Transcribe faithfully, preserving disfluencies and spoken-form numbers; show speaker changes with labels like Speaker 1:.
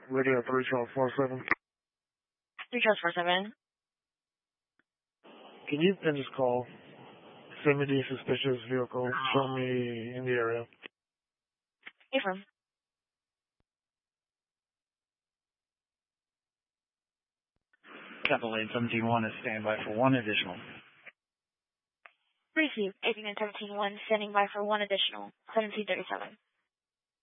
Speaker 1: Radio three Charles four seven.
Speaker 2: three Charles four seven.
Speaker 1: Can you end this call? Send me the suspicious vehicle. Show me in the area.
Speaker 2: Affirm.
Speaker 3: Capital eight seventeen one is standby for one additional.
Speaker 2: Receive eighteen and seventeen one, standing by for one additional. seventeen thirty-seven.